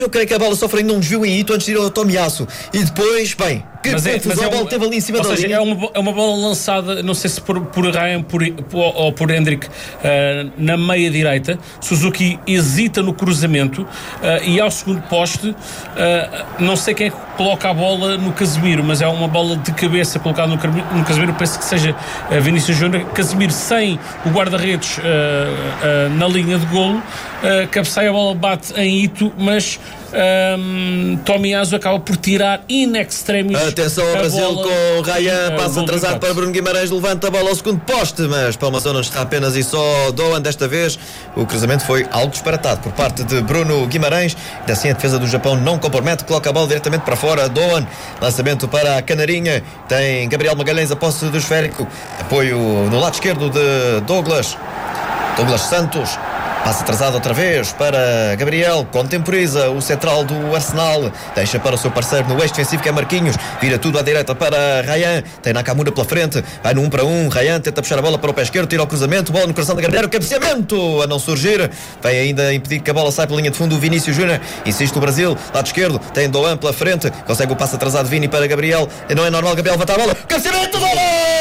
Eu creio que a bola sofre ainda um desvio em Ito antes de ir ao Tomiasso. E depois, bem, que confusão, a bola teve ali em cima da linha. É uma bola lançada, não sei se por Ryan ou por Hendrick, na meia direita. Suzuki hesita no cruzamento e ao segundo poste, não sei quem é que coloca a bola no Casemiro, mas é uma bola de cabeça colocada no Casemiro, penso que seja Vinícius Júnior. Casemiro sem o guarda-redes na linha de golo, cabeceia, a bola bate em Ito, mas Tomiasso acaba por tirar in extremis. Atenção ao Brasil bola, com Ryan, passa atrasado para Bruno Guimarães, levanta a bola ao segundo poste, mas Palmação não está apenas e só Doan. Desta vez o cruzamento foi algo disparatado por parte de Bruno Guimarães, e assim a defesa do Japão não compromete, coloca a bola diretamente para fora. Doan, lançamento para a Canarinha, tem Gabriel Magalhães a posse do esférico, apoio no lado esquerdo de Douglas Santos. Passa atrasado outra vez para Gabriel, contemporiza o central do Arsenal, deixa para o seu parceiro no eixo defensivo que é Marquinhos, vira tudo à direita para Ryan, tem Nakamura pela frente, vai no 1 para 1, Ryan tenta puxar a bola para o pé esquerdo, tira o cruzamento, bola no coração da Gabriel, cabeceamento a não surgir, vem ainda impedir que a bola saia pela linha de fundo. O Vinícius Júnior, insiste o Brasil, lado esquerdo, tem Doan pela frente, consegue o passo atrasado, Vini para Gabriel, não é normal, Gabriel levanta a bola, cabeceamento, gol!